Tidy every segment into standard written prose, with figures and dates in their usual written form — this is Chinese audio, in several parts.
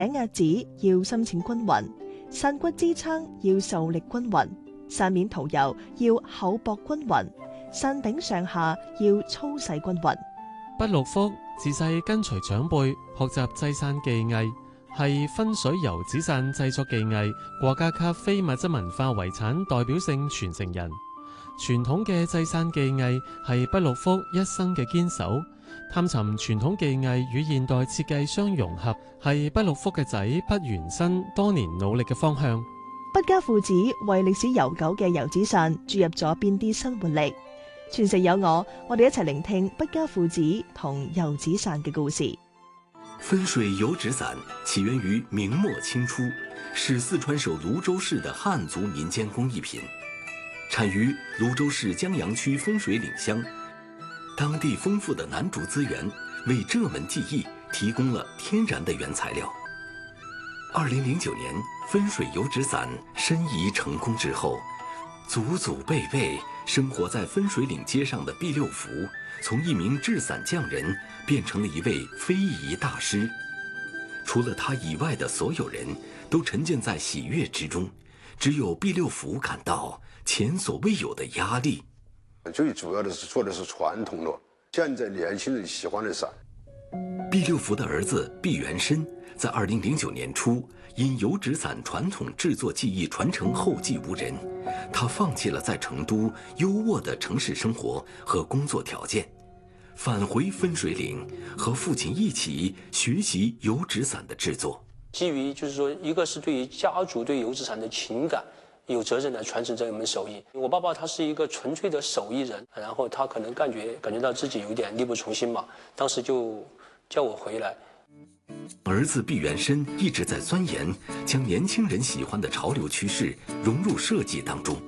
頂壓紙要深淺均勻，散骨支撐要受力均勻，散面塗油要厚薄均勻，散頂上下要粗細均勻。 畢陸福自細跟隨長輩學習製傘技藝，係分水油紙傘製作技藝國家級非物質文化遺產代表性傳承人。傳統嘅製傘技藝係畢陸福一生嘅堅守，探尋傳統技藝與現代設計相融合，係畢陸福嘅仔畢元新多年努力嘅方向。 畢家父子為歷史悠久嘅油紙傘注入咗邊啲新活力？傳承有我哋一齊聆聽畢家父子同油紙傘嘅故事。 分水油紙傘起源於明末清初，是四川省泸州市的漢族民間工藝品，產於泸州市江陽區分水嶺鄉。當地豐富的楠竹資源為這門技藝提供了天然的原材料。2009年，分水油紙傘申遺成功之後，祖祖輩輩生活在分水嶺街上的畢六福，從一名製傘匠人變成了一位非遺大師。除了他以外的所有人都沉浸在喜悅之中，只有畢六福感到前所未有的壓力。 最主要的是做的是傳統的，現在年輕人喜歡的傘。 畢六福的兒子畢元申在2009年初因油紙傘傳統製作技藝傳承後繼無人，他放棄了在成都優渥的城市生活和工作條件，返回分水嶺和父親一起學習油紙傘的製作。 基於就是說，一個是對於家族對油紙傘的情感，有責任來傳承這一門手藝。我爸爸他是一個純粹的手藝人，然後他可能感覺到自己有點力不從心嘛，當時就叫我回來。 兒子畢元申一直在鑽研將年輕人喜歡的潮流趨勢融入設計當中。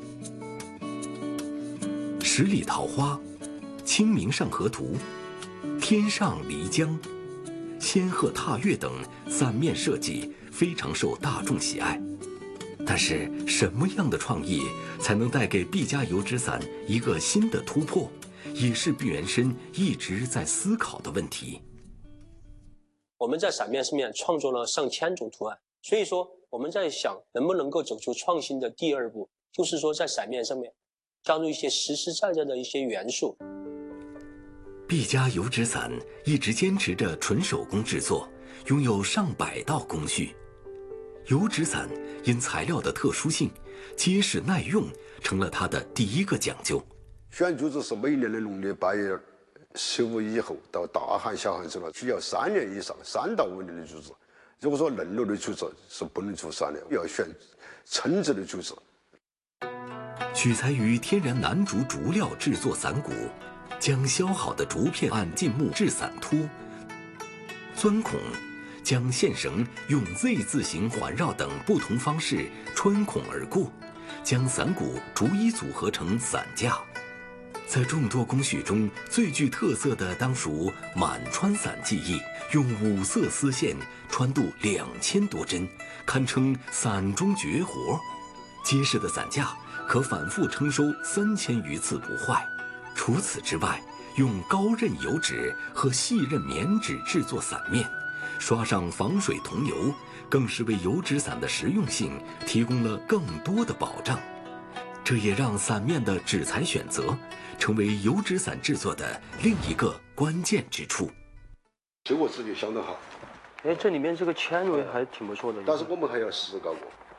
十里桃花、清明上河圖、天上漓江、仙鶴踏月等傘面設計非常受大眾喜愛。但是什麼樣的創意才能帶給畢家油紙傘一個新的突破，也是畢元申一直在思考的問題。 我們在傘面上面創作了上千種圖案，所以說我們在想能不能夠走出創新的第二步，就是說在傘面上面加入一些實實在在的一些元素。 畢家油紙傘一直堅持着純手工製作，擁有上百道工序。油紙傘因材料的特殊性，結實耐用成了它的第一個講究。 選竹子是每年的農曆8月15以後到大寒小寒時了，需要3年以上3到5年的竹子。如果說嫩了的竹子是不能做傘的，要選稱職的竹子。 取材於天然楠竹竹料製作傘骨，將削好的竹片按進木製傘托，鑽孔，將線繩用 Z 字形環繞等不同方式穿孔而過，將傘骨逐一組合成傘架。在眾多工序中，最具特色的當屬滿穿傘技藝，用5色絲線穿度2000多針，堪稱傘中絕活。結實的傘架可反覆稱收3000餘次不壞。除此之外，用高韌油紙和細韌棉紙製作傘面，刷上防水桐油，更是為油紙傘的實用性提供了更多的保障。這也讓傘面的紙材選擇成為油紙傘製作的另一個關鍵之處。 這個質地相當好。 哎，這裡面這個纖維還挺不錯的。 但是我們還要試搞過。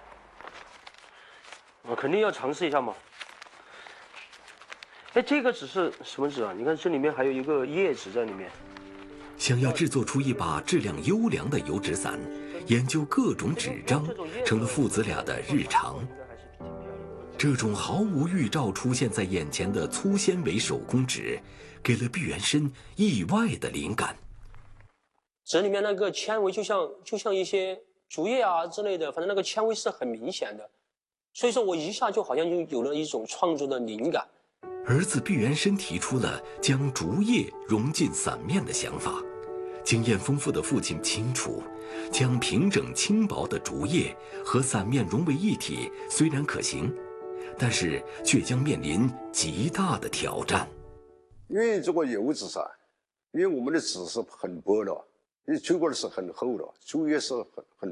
我肯定要嘗試一下嘛。哎，這個紙是什麼紙啊？你看這裡面還有一個葉紙在裡面。 想要製作出一把質量優良的油紙傘，研究各種紙張成了父子倆的日常。這種毫無預兆出現在眼前的粗纖維手工紙，給了畢元申意外的靈感。 紙裡面那個纖維就像一些竹葉啊之類的，反正那個纖維是很明顯的，所以說我一下就好像就有了一種創作的靈感。 兒子畢元申提出了將竹葉融進傘面的想法。經驗豐富的父親清楚，將平整輕薄的竹葉和傘面融為一體雖然可行，但是卻將面臨極大的挑戰。 因為這個油紙傘，因為我們的紙是很薄的， 你嘴管是很厚的，竹也是很